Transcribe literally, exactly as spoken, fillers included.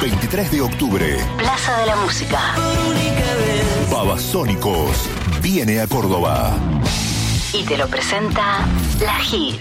veintitrés de octubre. Plaza de la Música. Babasónicos viene a Córdoba. Y te lo presenta La Hit.